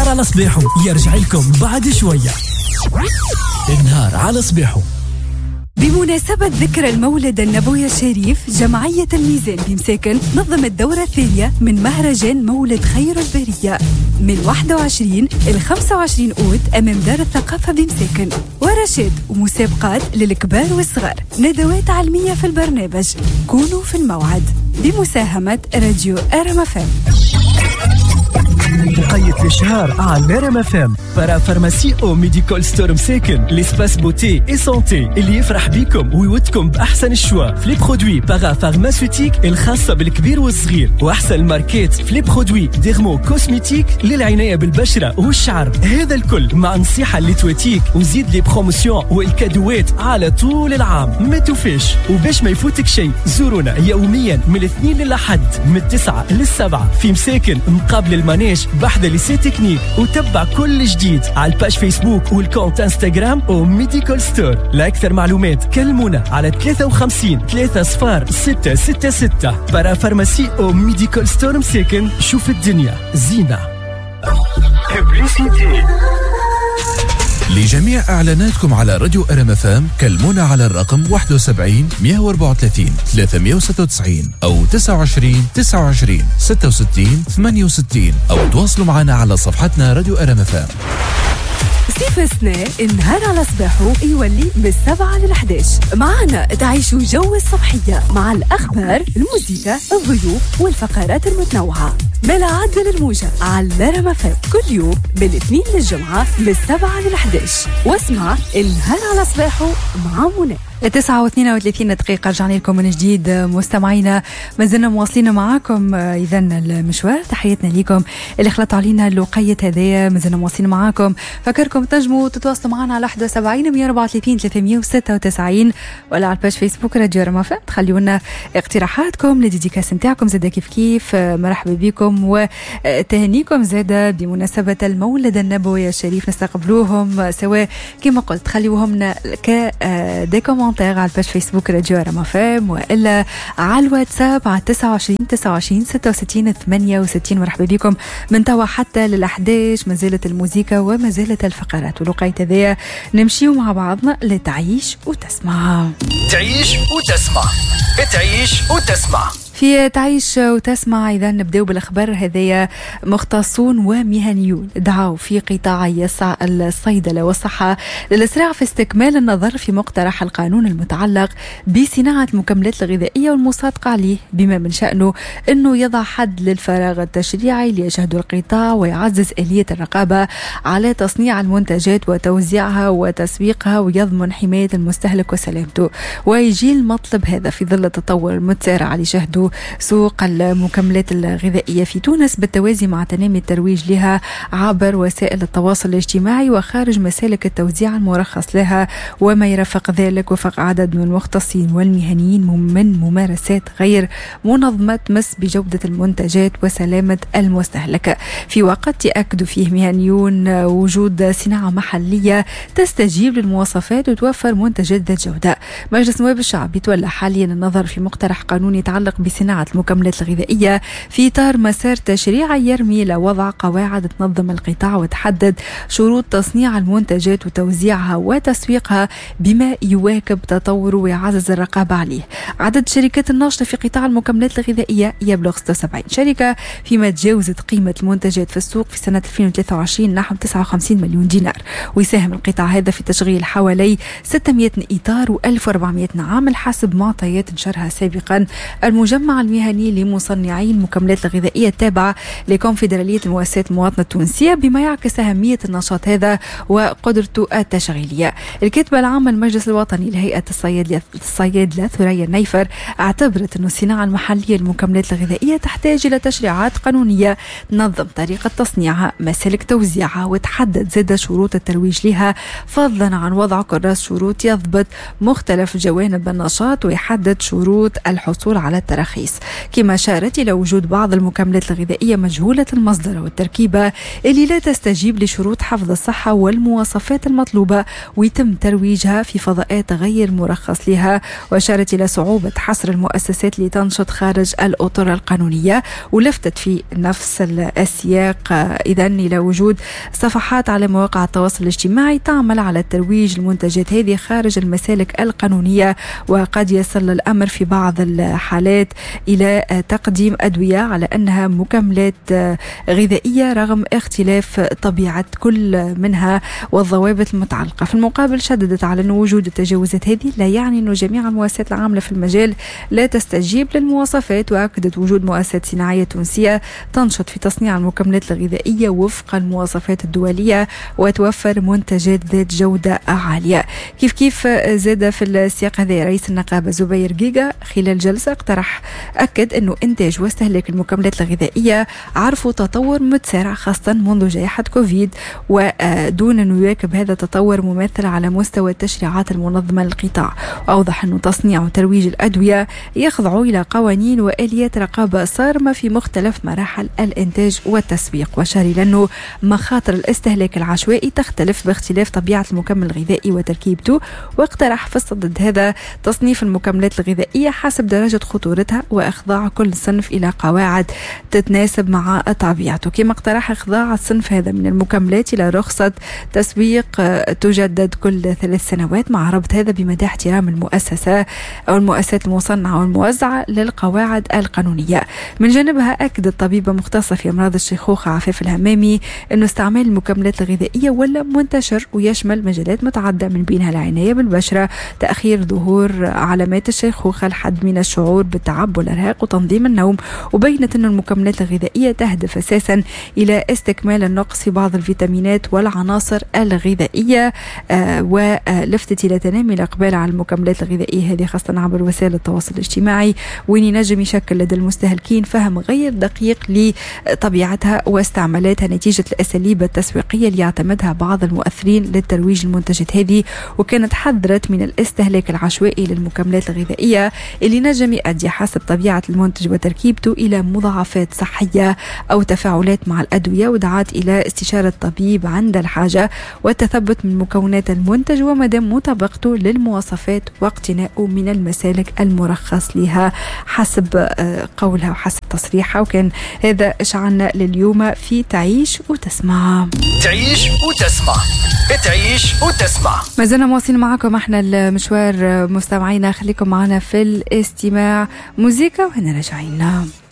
على صباحو يرجع لكم بعد شوية. النهار على صباحو. بمناسبة ذكرى المولد النبوي الشريف، جمعية الميزان بمساكن نظم الدورة الثانية من مهرجان مولد خير البرية من 21 إلى 25 أوت أمام دار الثقافة بمساكن، ورشاد ومسابقات للكبار والصغار، ندوات علمية في البرنامج. كونوا في الموعد بمساهمة راديو RMFM. مقيد الشهر على RMFM برا فارماسي او ميديكال ستور مساكن، ليسباس بوتي اي سانتي اللي يفرح بيكم ويودكم باحسن الشوا في لي برودوي بارا فارماسيوتيك الخاصه بالكبير والصغير، واحسن الماركات في لي برودوي ديرمو كوسميتيك للعنايه بالبشره والشعر. هذا الكل مع نصيحه اللي تواتيك، وزيد لي بروموسيون والكادوات على طول العام. ما توفيش، وباش ما يفوتك شيء زورونا يوميا من الاثنين للأحد من 9 للسبعة في مساكن مقابل المانيش بحذا ليسي تكنيك، وتبع كل جديد على الباج فيسبوك والكونت انستغرام او ميديكال ستور. لأكثر معلومات كلمونا على 53 3 صفار 666 برا فارماسي او ميديكال ستور مساكن. شوف الدنيا زينة. لجميع إعلاناتكم على راديو RMFM كلمونا على الرقم 71 134 396 أو 29 29 66 68 أو تواصلوا معنا على صفحتنا راديو RMFM. صيف السنة النهار على صباحو يولي من 7 ل11. معنا تعيشوا جو الصبحية مع الأخبار، الموسيقى، الضيوف والفقرات المتنوعة. بلا عدل الموجة على RMFM كل يوم من الاثنين للجمعة من 7 ل11. واسمع النهار على صباحو مع منى. 9:32 دقيقة رجعنا لكم من جديد مستمعينا، ما زلنا مواصلين معاكم إذا المشوار. تحياتنا لكم اللي خلطوا علينا اللقية هذايا، ما زلنا مواصلين معاكم. فكركم تنجموا تتواصلوا معنا على 71 134 396 ولا على الباج فيسبوك راديو RMFM. تخليوا لنا اقتراحاتكم لديديكاس نتاعكم زادا كيف مرحبا بكم وتهنيكم زادا بمناسبة المولد النبوي الشريف. نستقبلوهم سواء كما قلت خليوهم لنا كديكوم على الباج فيسبوك راديو RMFM والا على الواتساب على 29 29 66 68. مرحبا بكم من توا حتى لل11. ما زالت الموسيقى وما زالت الفقرات، ولقيت ذا نمشيو مع بعضنا لتعيش وتسمع. تعيش وتسمع، تعيش وتسمع. في تعيش وتسمع إذا نبدأ بالأخبار هذيا. مختصون ومهنيون دعوا في قطاعي الصيدلة والصحة للإسراع في استكمال النظر في مقترح القانون المتعلق بصناعة المكملات الغذائية والمصادقة عليه، بما من شأنه أنه يضع حد للفراغ التشريعي ليشهد القطاع ويعزز آلية الرقابة على تصنيع المنتجات وتوزيعها وتسويقها ويضمن حماية المستهلك وسلامته. ويجي المطلب هذا في ظل التطور المتسارع لشهده سوق المكملات الغذائية في تونس بالتوازي مع تنامي الترويج لها عبر وسائل التواصل الاجتماعي وخارج مسالك التوزيع المرخص لها وما يرافق ذلك، وفق عدد من المختصين والمهنيين من ممارسات غير منظمة تمس بجودة المنتجات وسلامة المستهلك، في وقت يأكدوا فيه مهنيون وجود صناعة محلية تستجيب للمواصفات وتوفر منتجات ذات جودة. مجلس نواب الشعب يتولى حاليا النظر في مقترح قانون يتعلق بصناعة المكملات الغذائية في إطار مسار تشريعي يرمي لوضع قواعد تنظم القطاع وتحدد شروط تصنيع المنتجات وتوزيعها وتسويقها بما يواكب تطوره ويعزز الرقابة عليه. عدد الشركات الناشطة في قطاع المكملات الغذائية يبلغ 76 شركة، فيما تجاوزت قيمة المنتجات في السوق في سنة 2023 نحو 59 مليون دينار. ويساهم القطاع هذا في تشغيل حوالي 600 إطار و1400 عامل حسب معطيات نشرها سابقا المجمع المهني لمصنعي المكملات الغذائية التابعة لكونفدرالية المؤسسات المواطنة التونسية، بما يعكس أهمية النشاط هذا وقدرته التشغيلية. الكاتبة العامة المجلس الوطني لهيئة الصيادلة ثريا النيفر اعتبرت أن الصناعة المحلية للمكملات الغذائية تحتاج إلى تشريعات قانونية تنظم طريقة تصنيعها، مسالك توزيعها، وتحدد زاد شروط الترويج لها، فضلا عن وضع كراس شروط يضبط مختلف جوانب النشاط ويحدد شروط الحصول على الترخيص رخيص، كما أشارت إلى وجود بعض المكملات الغذائية مجهولة المصدر والتركيبة اللي لا تستجيب لشروط حفظ الصحة والمواصفات المطلوبة ويتم ترويجها في فضاءات غير مرخص لها. وأشارت إلى صعوبة حصر المؤسسات اللي تنشط خارج الأطر القانونية، ولفتت في نفس السياق إذن إلى وجود صفحات على مواقع التواصل الاجتماعي تعمل على ترويج المنتجات هذه خارج المسالك القانونية، وقد يصل الأمر في بعض الحالات إلى تقديم أدوية على أنها مكملات غذائية رغم اختلاف طبيعة كل منها والضوابط المتعلقة. في المقابل شددت على أن وجود التجاوزات هذه لا يعني أن جميع المؤسسات العاملة في المجال لا تستجيب للمواصفات، وأكدت وجود مؤسسات صناعية تونسية تنشط في تصنيع المكملات الغذائية وفق المواصفات الدولية وتوفر منتجات ذات جودة عالية. كيف زاد في السياق هذا رئيس النقابة زبير جيجا خلال جلسة اقترح أكد أنه إنتاج واستهلاك المكملات الغذائية عرفوا تطور متسارع خاصة منذ جائحة كوفيد، ودون أن يواكب هذا التطور مماثل على مستوى التشريعات المنظمة للقطاع. وأوضح أنه تصنيع وترويج الأدوية يخضعوا إلى قوانين وآليات رقابة صارمة في مختلف مراحل الإنتاج والتسويق. وأشار إلى أنه مخاطر الاستهلاك العشوائي تختلف باختلاف طبيعة المكمل الغذائي وتركيبته، واقترح في الصدد هذا تصنيف المكملات الغذائية حسب درجة خطورتها وإخضاع كل صنف إلى قواعد تتناسب مع طبيعته. كما اقترح إخضاع الصنف هذا من المكملات إلى رخصة تسويق تجدد كل 3 سنوات، مع ربط هذا بمدى احترام المؤسسة أو المؤسسات المصنعة والموزعة للقواعد القانونية. من جانبها أكدت طبيبة مختصة في أمراض الشيخوخة عفاف الهمامي أنه استعمال المكملات الغذائية ولا منتشر ويشمل مجالات متعددة من بينها العناية بالبشرة، تأخير ظهور علامات الشيخوخة، الحد من الشعور بالتعب والإرهاق وتنظيم النوم. وبينت أن المكملات الغذائية تهدف أساسا إلى استكمال النقص في بعض الفيتامينات والعناصر الغذائية، ولفتت إلى تنامي الإقبال على المكملات الغذائية هذه خاصة عبر وسائل التواصل الاجتماعي، وين ينجم يشكل لدى المستهلكين فهم غير دقيق لطبيعتها واستعمالاتها نتيجة الأساليب التسويقية اللي يعتمدها بعض المؤثرين للترويج المنتجات هذه. وكانت حذرت من الاستهلاك العشوائي للمكملات الغذائية اللي نجم يؤدي حسب طبيعة المنتج وتركيبته إلى مضاعفات صحية أو تفاعلات مع الأدوية، ودعت إلى استشارة طبيب عند الحاجة والتثبت من مكونات المنتج ومدى مطابقته للمواصفات واقتناؤه من المسالك المرخص لها حسب قولها وحسب تصريحها. وكان هذا إشعارنا لليوم في تعيش وتسمع. تعيش وتسمع، تعيش وتسمع. ما زلنا مواصلين معكم احنا المشوار مستمعينا، خليكم معنا في الاستماع موسيقى وهنا راجعين.